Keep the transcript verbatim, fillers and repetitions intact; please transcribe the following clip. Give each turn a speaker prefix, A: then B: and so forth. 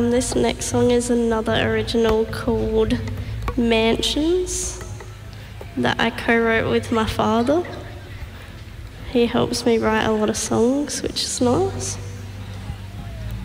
A: Um, this next song is another original called Mansions that I co-wrote with my father. He helps me write a lot of songs, which is nice.